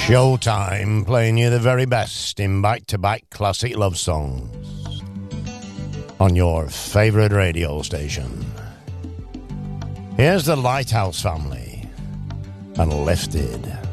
Showtime, playing you the very best in back-to-back classic love songs on your favorite radio station. Here's the Lighthouse Family and Lifted.